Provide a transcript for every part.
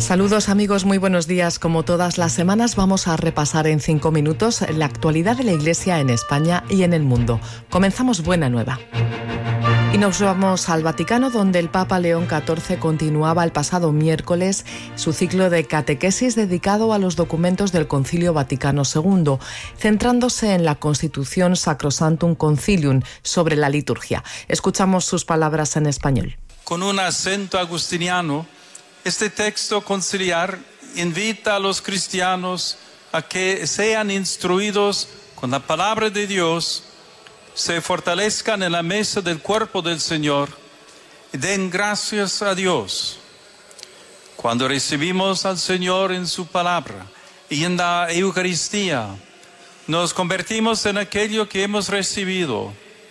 Saludos amigos, muy buenos días. Como todas las semanas vamos a repasar en 5 minutos la actualidad de la Iglesia en España y en el mundo. Comenzamos Buena Nueva. Y nos vamos al Vaticano, donde el Papa León XIV continuaba el pasado miércoles su ciclo de catequesis dedicado a los documentos del Concilio Vaticano II, centrándose en la Constitución Sacrosanctum Concilium sobre la liturgia. Escuchamos sus palabras en español. Con un acento agustiniano, este texto conciliar invita a los cristianos a que sean instruidos con la palabra de Dios, se fortalezcan en la mesa del cuerpo del Señor y den gracias a Dios. Cuando recibimos al Señor en su palabra y en la Eucaristía, nos convertimos en aquello que hemos recibido.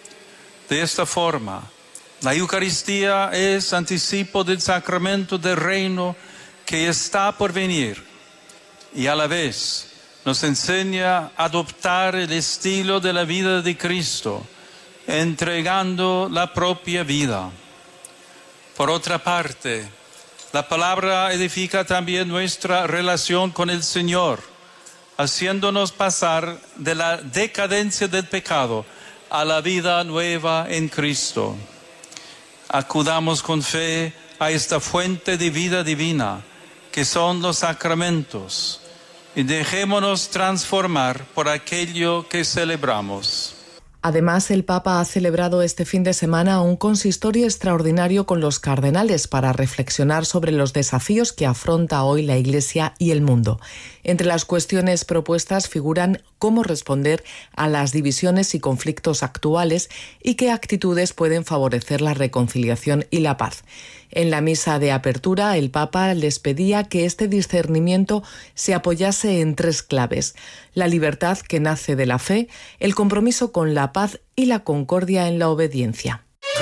De esta forma, la Eucaristía es anticipo del sacramento del reino que está por venir y a la vez nos enseña a adoptar el estilo de la vida de Cristo, entregando la propia vida. Por otra parte, la palabra edifica también nuestra relación con el Señor, haciéndonos pasar de la decadencia del pecado a la vida nueva en Cristo. Acudamos con fe a esta fuente de vida divina, que son los sacramentos, y dejémonos transformar por aquello que celebramos. Además, el Papa ha celebrado este fin de semana un consistorio extraordinario con los cardenales para reflexionar sobre los desafíos que afronta hoy la Iglesia y el mundo. Entre las cuestiones propuestas figuran cómo responder a las divisiones y conflictos actuales y qué actitudes pueden favorecer la reconciliación y la paz. En la misa de apertura, el Papa les pedía que este discernimiento se apoyase en 3 claves: la libertad que nace de la fe, el compromiso con la paz y la concordia en la obediencia.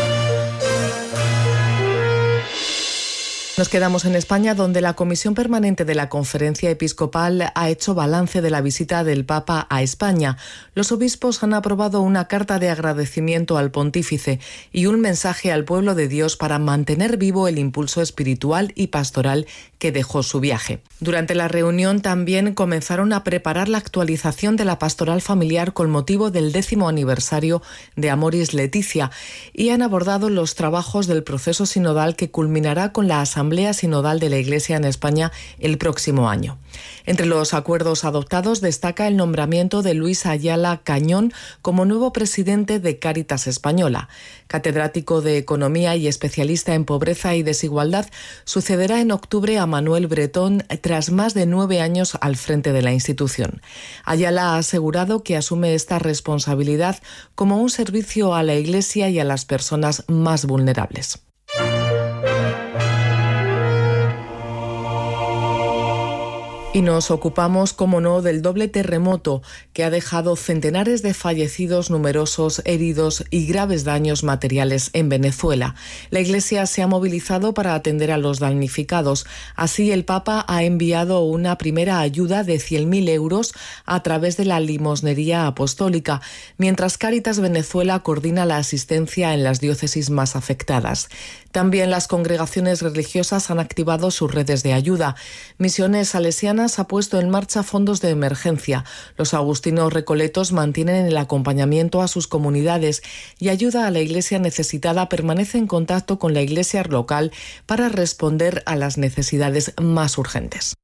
Nos quedamos en España, donde la Comisión Permanente de la Conferencia Episcopal ha hecho balance de la visita del Papa a España. Los obispos han aprobado una carta de agradecimiento al pontífice y un mensaje al pueblo de Dios para mantener vivo el impulso espiritual y pastoral que dejó su viaje. Durante la reunión también comenzaron a preparar la actualización de la pastoral familiar con motivo del 10º aniversario de Amoris Laetitia y han abordado los trabajos del proceso sinodal que culminará con la Asamblea Sinodal de la Iglesia en España el próximo año. Entre los acuerdos adoptados destaca el nombramiento de Luis Ayala Cañón como nuevo presidente de Cáritas Española. Catedrático de Economía y especialista en pobreza y desigualdad, sucederá en octubre a Manuel Bretón tras más de 9 años al frente de la institución. Ayala ha asegurado que asume esta responsabilidad como un servicio a la Iglesia y a las personas más vulnerables. Y nos ocupamos, como no, del doble terremoto que ha dejado centenares de fallecidos, numerosos heridos y graves daños materiales en Venezuela. La Iglesia se ha movilizado para atender a los damnificados. Así, el Papa ha enviado una primera ayuda de 100.000 euros a través de la limosnería apostólica, mientras Cáritas Venezuela coordina la asistencia en las diócesis más afectadas. También las congregaciones religiosas han activado sus redes de ayuda. Misiones Salesianas ha puesto en marcha fondos de emergencia. Los agustinos recoletos mantienen el acompañamiento a sus comunidades y ayuda a la Iglesia necesitada permanece en contacto con la Iglesia local para responder a las necesidades más urgentes.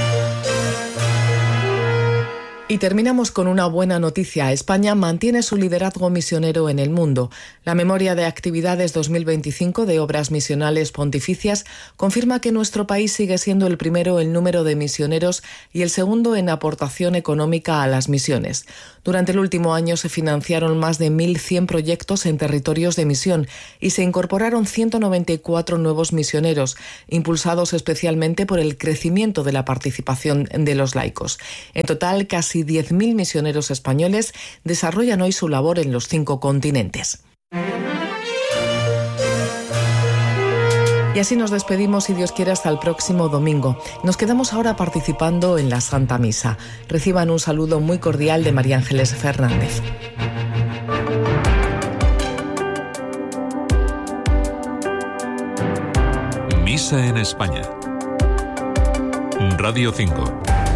Y terminamos con una buena noticia. España mantiene su liderazgo misionero en el mundo. La memoria de actividades 2025 de obras misionales pontificias confirma que nuestro país sigue siendo el primero en número de misioneros y el segundo en aportación económica a las misiones. Durante el último año se financiaron más de 1.100 proyectos en territorios de misión y se incorporaron 194 nuevos misioneros, impulsados especialmente por el crecimiento de la participación de los laicos. En total, casi 10.000 misioneros españoles desarrollan hoy su labor en los 5 continentes. Y así nos despedimos, si Dios quiere, hasta el próximo domingo. Nos quedamos ahora participando en la Santa Misa. Reciban un saludo muy cordial de María Ángeles Fernández. Misa en España. Radio 5.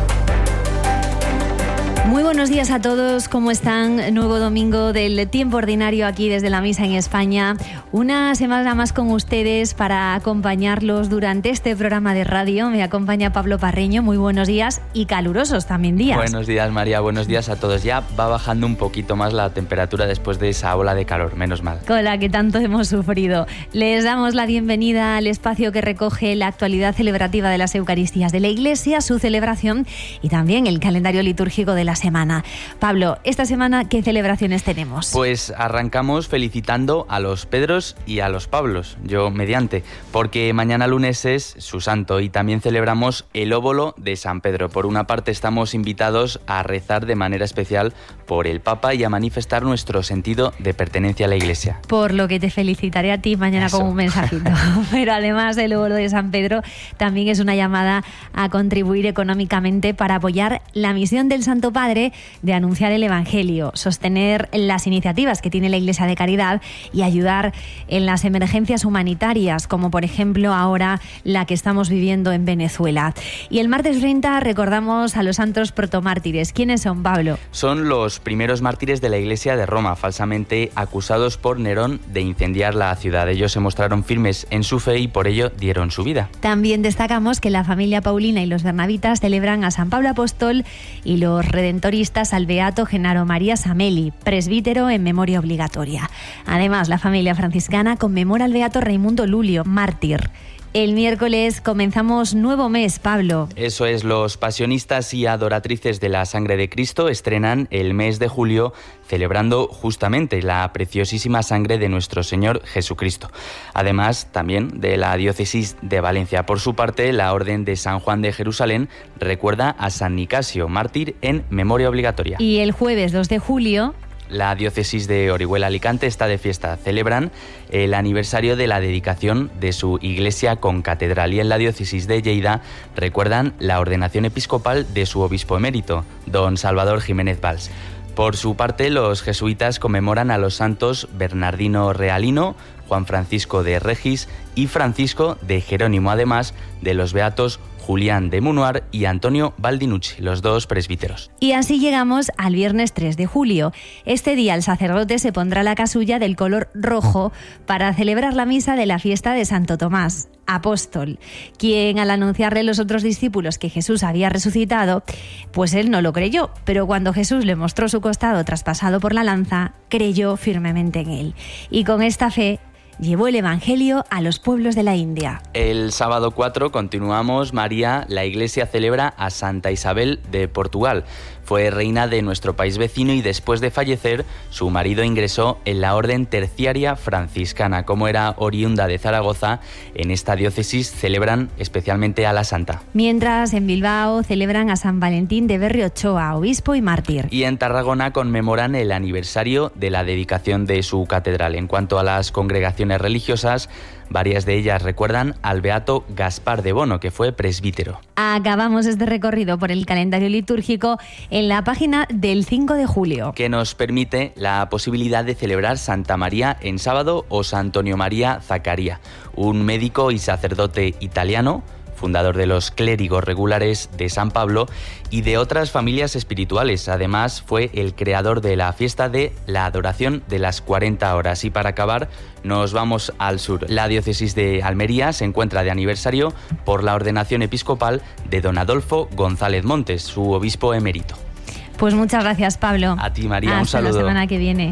Muy buenos días a todos, ¿cómo están? Nuevo domingo del tiempo ordinario aquí desde la Misa en España. Una semana más con ustedes para acompañarlos durante este programa de radio. Me acompaña Pablo Parreño, muy buenos días y calurosos también días. Buenos días, María, buenos días a todos. Ya va bajando un poquito más la temperatura después de esa ola de calor, menos mal. Con la que tanto hemos sufrido. Les damos la bienvenida al espacio que recoge la actualidad celebrativa de las Eucaristías de la Iglesia, su celebración y también el calendario litúrgico de la semana. Pablo, esta semana, ¿qué celebraciones tenemos? Pues arrancamos felicitando a los Pedros y a los Pablos, yo mediante, porque mañana lunes es su santo y también celebramos el óbolo de San Pedro. Por una parte estamos invitados a rezar de manera especial por el Papa y a manifestar nuestro sentido de pertenencia a la Iglesia. Por lo que te felicitaré a ti mañana con un mensajito. Pero además del óbolo de San Pedro, también es una llamada a contribuir económicamente para apoyar la misión del Santo Padre de anunciar el Evangelio, sostener las iniciativas que tiene la Iglesia de Caridad y ayudar en las emergencias humanitarias, como por ejemplo ahora la que estamos viviendo en Venezuela. Y el martes 30 recordamos a los santos protomártires. ¿Quiénes son, Pablo? Son los primeros mártires de la Iglesia de Roma, falsamente acusados por Nerón de incendiar la ciudad. Ellos se mostraron firmes en su fe y por ello dieron su vida. También destacamos que la familia Paulina y los bernabitas celebran a San Pablo Apóstol y los redentoristas al beato Genaro María Sameli, presbítero en memoria obligatoria. Además, la familia franciscana conmemora al beato Raimundo Lulio, mártir. El miércoles comenzamos nuevo mes, Pablo. Eso es, los pasionistas y adoratrices de la sangre de Cristo estrenan el mes de julio celebrando justamente la preciosísima sangre de nuestro Señor Jesucristo. Además, también de la diócesis de Valencia. Por su parte, la Orden de San Juan de Jerusalén recuerda a San Nicasio, mártir en memoria obligatoria. Y el jueves 2 de julio... La diócesis de Orihuela-Alicante está de fiesta. Celebran el aniversario de la dedicación de su iglesia con catedral y en la diócesis de Lleida recuerdan la ordenación episcopal de su obispo emérito, don Salvador Jiménez Valls. Por su parte, los jesuitas conmemoran a los santos Bernardino Realino, Juan Francisco de Regis y Francisco de Jerónimo, además de los beatos Julián de Munuar y Antonio Baldinucci, los dos presbíteros. Y así llegamos al viernes 3 de julio. Este día el sacerdote se pondrá la casulla del color rojo para celebrar la misa de la fiesta de Santo Tomás, apóstol, quien al anunciarle a los otros discípulos que Jesús había resucitado, pues él no lo creyó, pero cuando Jesús le mostró su costado traspasado por la lanza, creyó firmemente en él. Y con esta fe llevó el Evangelio a los pueblos de la India. El sábado 4 continuamos, María, la Iglesia celebra a Santa Isabel de Portugal. Fue reina de nuestro país vecino y después de fallecer, su marido ingresó en la Orden Terciaria Franciscana. Como era oriunda de Zaragoza, en esta diócesis celebran especialmente a la santa. Mientras en Bilbao celebran a San Valentín de Berriochoa, obispo y mártir. Y en Tarragona conmemoran el aniversario de la dedicación de su catedral. En cuanto a las congregaciones religiosas, varias de ellas recuerdan al beato Gaspar de Bono, que fue presbítero. Acabamos este recorrido por el calendario litúrgico en la página del 5 de julio. Que nos permite la posibilidad de celebrar Santa María en sábado o San Antonio María Zaccaria, un médico y sacerdote italiano, fundador de los clérigos regulares de San Pablo y de otras familias espirituales. Además, fue el creador de la fiesta de la adoración de las 40 horas. Y para acabar, nos vamos al sur. La diócesis de Almería se encuentra de aniversario por la ordenación episcopal de don Adolfo González Montes, su obispo emérito. Pues muchas gracias, Pablo. A ti, María, Hasta un saludo. la semana que viene.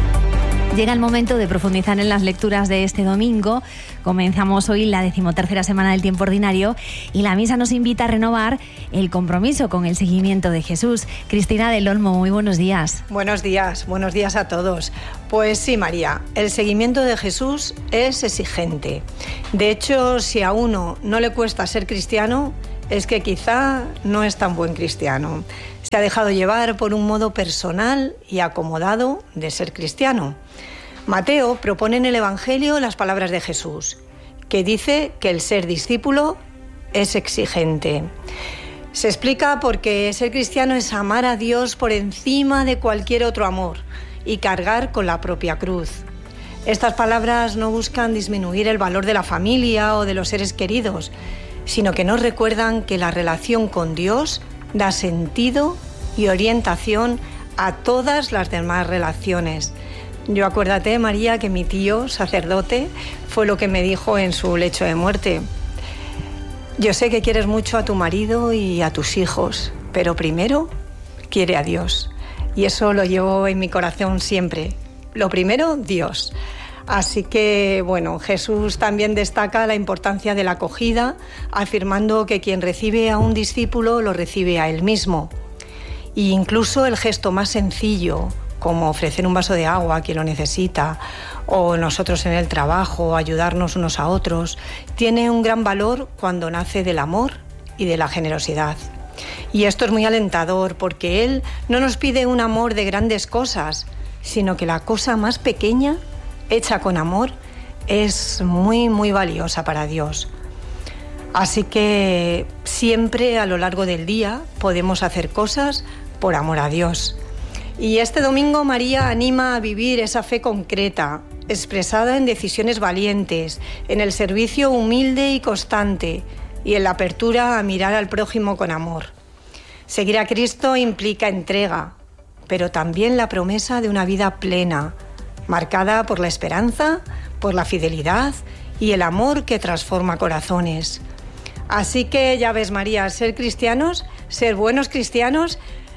Llega el momento de profundizar en las lecturas de este domingo. Comenzamos hoy la 13ª semana del tiempo ordinario y la misa nos invita a renovar el compromiso con el seguimiento de Jesús. Cristina del Olmo, muy buenos días. Buenos días a todos. Pues sí, María, el seguimiento de Jesús es exigente. De hecho, si a uno no le cuesta ser cristiano, es que quizá no es tan buen cristiano. Se ha dejado llevar por un modo personal y acomodado de ser cristiano. Mateo propone en el Evangelio las palabras de Jesús, que dice que el ser discípulo es exigente. Se explica porque ser cristiano es amar a Dios por encima de cualquier otro amor y cargar con la propia cruz. Estas palabras no buscan disminuir el valor de la familia o de los seres queridos, sino que nos recuerdan que la relación con Dios da sentido y orientación a todas las demás relaciones. Yo acuérdate, María, que mi tío, sacerdote, fue lo que me dijo en su lecho de muerte. Yo sé que quieres mucho a tu marido y a tus hijos, pero primero quiere a Dios. Y eso lo llevo en mi corazón siempre. Lo primero, Dios. Así que, bueno, Jesús también destaca la importancia de la acogida, afirmando que quien recibe a un discípulo lo recibe a él mismo. E incluso el gesto más sencillo, como ofrecer un vaso de agua a quien lo necesita, o nosotros en el trabajo, ayudarnos unos a otros, tiene un gran valor cuando nace del amor y de la generosidad. Y esto es muy alentador porque Él no nos pide un amor de grandes cosas, sino que la cosa más pequeña, hecha con amor, es muy, muy valiosa para Dios. Así que siempre a lo largo del día podemos hacer cosas por amor a Dios. Y este domingo María anima a vivir esa fe concreta, expresada en decisiones valientes, en el servicio humilde y constante y en la apertura a mirar al prójimo con amor. Seguir a Cristo implica entrega, pero también la promesa de una vida plena, marcada por la esperanza, por la fidelidad y el amor que transforma corazones. Así que ya ves, María, ser cristianos, ser buenos cristianos,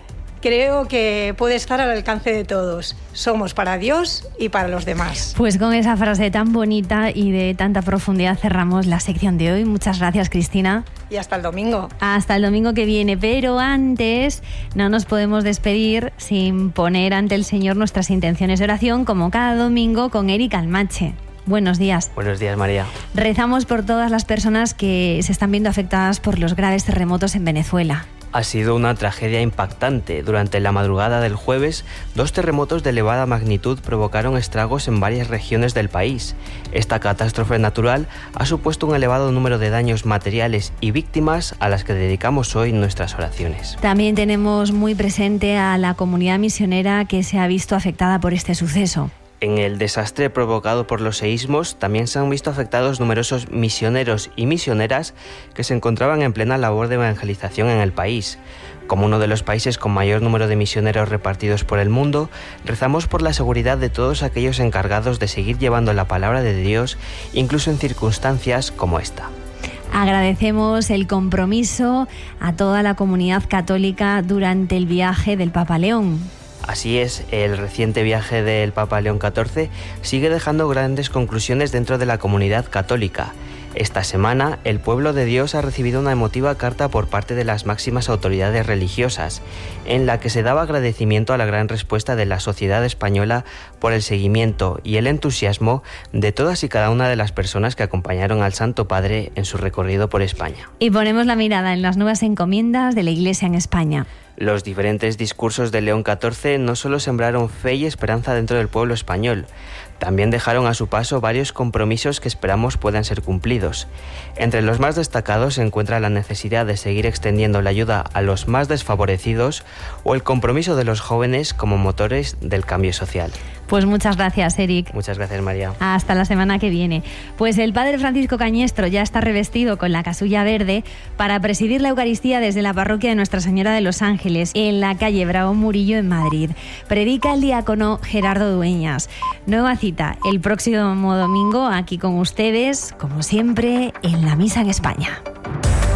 creo que puede estar al alcance de todos. Somos para Dios y para los demás. Pues con esa frase tan bonita y de tanta profundidad cerramos la sección de hoy. Muchas gracias, Cristina. Y hasta el domingo. Hasta el domingo que viene. Pero antes no nos podemos despedir sin poner ante el Señor nuestras intenciones de oración, como cada domingo con Eric Almache. Buenos días. Buenos días, María. Rezamos por todas las personas que se están viendo afectadas por los graves terremotos en Venezuela. Ha sido una tragedia impactante. Durante la madrugada del jueves, 2 terremotos de elevada magnitud provocaron estragos en varias regiones del país. Esta catástrofe natural ha supuesto un elevado número de daños materiales y víctimas a las que dedicamos hoy nuestras oraciones. También tenemos muy presente a la comunidad misionera que se ha visto afectada por este suceso. En el desastre provocado por los seísmos también se han visto afectados numerosos misioneros y misioneras que se encontraban en plena labor de evangelización en el país. Como uno de los países con mayor número de misioneros repartidos por el mundo, rezamos por la seguridad de todos aquellos encargados de seguir llevando la palabra de Dios, incluso en circunstancias como esta. Agradecemos el compromiso a toda la comunidad católica durante el viaje del Papa León. Así es, el reciente viaje del Papa León XIV sigue dejando grandes conclusiones dentro de la comunidad católica. Esta semana, el pueblo de Dios ha recibido una emotiva carta por parte de las máximas autoridades religiosas, en la que se daba agradecimiento a la gran respuesta de la sociedad española por el seguimiento y el entusiasmo de todas y cada una de las personas que acompañaron al Santo Padre en su recorrido por España. Y ponemos la mirada en las nuevas encomiendas de la Iglesia en España. Los diferentes discursos de León XIV no solo sembraron fe y esperanza dentro del pueblo español, también dejaron a su paso varios compromisos que esperamos puedan ser cumplidos. Entre los más destacados se encuentra la necesidad de seguir extendiendo la ayuda a los más desfavorecidos o el compromiso de los jóvenes como motores del cambio social. Pues muchas gracias, Eric. Muchas gracias, María. Hasta la semana que viene. Pues el padre Francisco Cañestro ya está revestido con la casulla verde para presidir la Eucaristía desde la parroquia de Nuestra Señora de los Ángeles, en la calle Bravo Murillo, en Madrid. Predica el diácono Gerardo Dueñas. Nueva cita el próximo domingo aquí con ustedes, como siempre, en la Misa en España.